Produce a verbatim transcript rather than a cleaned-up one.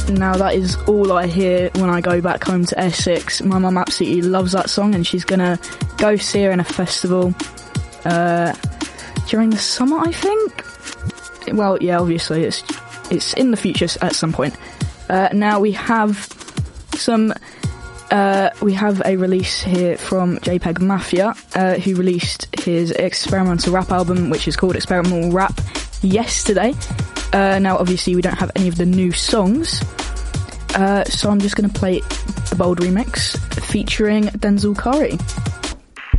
Now that is all I hear when I go back home to Essex. My mum absolutely loves that song, and she's gonna go see her in a festival uh, during the summer, I think. Well, yeah, obviously it's it's in the future at some point. Uh, now we have some. Uh, we have a release here from JPEG Mafia, uh, who released his experimental rap album, which is called Experimental Rap, yesterday. Uh, now, obviously, we don't have any of the new songs, uh, so I'm just going to play the Bold remix featuring Denzel Curry.